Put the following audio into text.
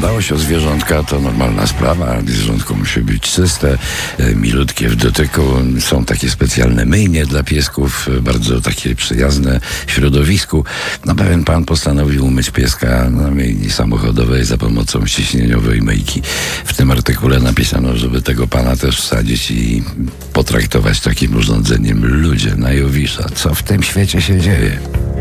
dbał się o zwierzątka, to normalna sprawa. Zwierzątko musi być czyste, milutkie w dotyku. Są takie specjalne myjnie dla piesków, bardzo takie przyjazne w środowisku. No pewien pan postanowił umyć pieska na myjni samochodowej za pomocą ciśnieniowej myjki. W tym artykule napisano, żeby tego pana też wsadzić i potraktować takim urządzeniem ludzie na Jowisza. Co w tym świecie się dzieje?